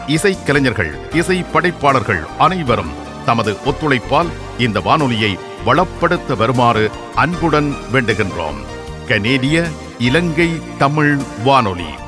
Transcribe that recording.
இசைக்கலைஞர்கள், இசை படைப்பாளர்கள் அனைவரும் தமது ஒத்துழைப்பால் இந்த வானொலியை வளப்படுத்த வருமாறு அன்புடன் வேண்டுகின்றோம். கனேடிய இலங்கை தமிழ் வானொலி.